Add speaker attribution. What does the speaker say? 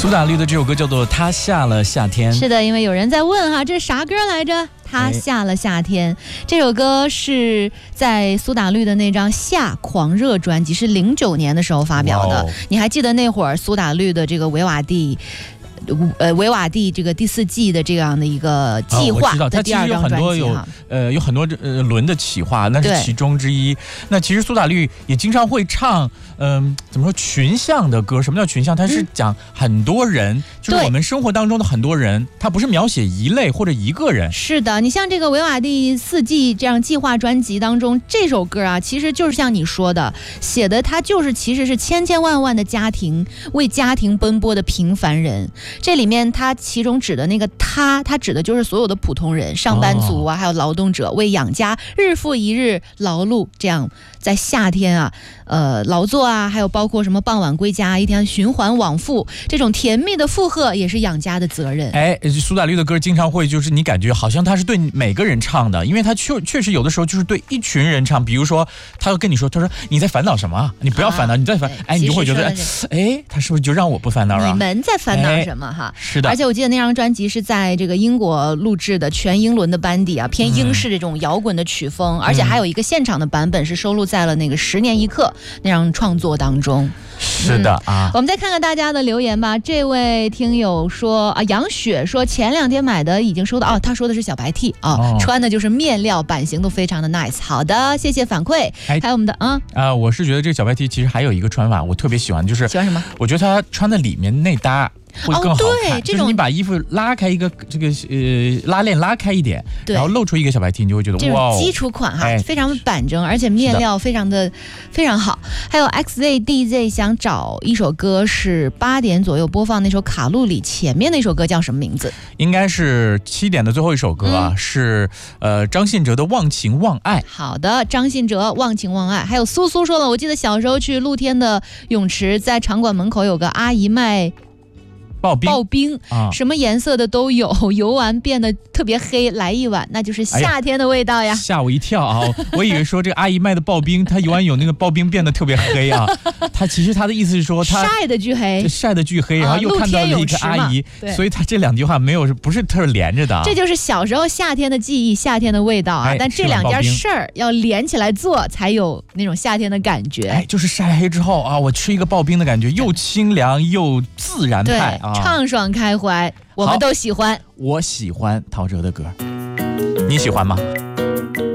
Speaker 1: 苏打绿的这首歌叫做《他下了夏天》。
Speaker 2: 是的，因为有人在问哈，这是啥歌来着？他下了夏天。这首歌是在苏打绿的那张《夏狂热》专辑，是09年的时候发表的。你还记得那会儿苏打绿的这个维瓦蒂这个第4季的这样的一个计划的第2张专辑
Speaker 1: 有很多轮的企划，那是其中之一。那其实苏打绿也经常会唱怎么说群像的歌。什么叫群像？它是讲很多人，就是我们生活当中的很多人，它不是描写一类或者一个人。是
Speaker 2: 的，你像这个维瓦蒂4季这样计划专辑当中，这首歌啊，其实就是像你说的，写的它就是其实是千千万万的家庭为家庭奔波的平凡人。这里面它其中指的那个它指的就是所有的普通人，上班族啊，还有劳动者，为养家日复一日劳碌，这样在夏天啊劳作啊，还有包括什么傍晚归家，一天循环往复，这种甜蜜的负荷也是养家的责任。
Speaker 1: 苏打绿的歌经常会就是你感觉好像他是对每个人唱的，因为他确实有的时候就是对一群人唱。比如说他会跟你说，他说你在烦恼什么？你不要烦恼，你在烦，你就会觉得他是不是就让我不烦恼啊？
Speaker 2: 你们在烦恼什么哈？
Speaker 1: 是的。
Speaker 2: 而且我记得那张专辑是在这个英国录制的，全英伦的班底啊，偏英式这种摇滚的曲风，而且还有一个现场的版本是收录在了那个10年一刻那张创作当中。
Speaker 1: 是的
Speaker 2: 我们再看看大家的留言吧。这位听友说杨雪说前2天买的已经收到他说的是小白 T 穿的就是面料，版型都非常的 nice。 好的，谢谢反馈。还有我们的
Speaker 1: 我是觉得这个小白 T 其实还有一个穿法我特别喜欢，就是
Speaker 2: 喜欢什么？
Speaker 1: 我觉得它穿的里面内搭会更好看。
Speaker 2: 对，
Speaker 1: 就是你把衣服拉开一个这个拉链拉开一点，然后露出一个小白 T， 你就会觉得
Speaker 2: 这种基础款非常板正，而且面料非常好。还有 XZDZ 想找一首歌，是8点左右播放那首卡路里前面那首歌叫什么名字？
Speaker 1: 应该是7点的最后一首歌是张信哲的《忘情忘爱》。
Speaker 2: 好的，张信哲《忘情忘爱》。还有苏苏说了，我记得小时候去露天的泳池，在场馆门口有个阿姨卖刨冰什么颜色的都有，游完变得特别黑，来一碗，那就是夏天的味道呀。
Speaker 1: 吓我一跳我以为说这个阿姨卖的刨冰，她游完有那个刨冰变得特别黑其实她的意思是说她
Speaker 2: 晒得巨黑，
Speaker 1: 然后又看到了一个阿姨，所以她这2句话不是特别连着的。
Speaker 2: 这就是小时候夏天的记忆，夏天的味道但这2件事儿要连起来做，才有那种夏天的感觉。
Speaker 1: 就是晒黑之后我吃一个刨冰的感觉，又清凉又自然派
Speaker 2: 畅爽开怀，我们都喜欢。
Speaker 1: 我喜欢陶喆的歌，你喜欢吗？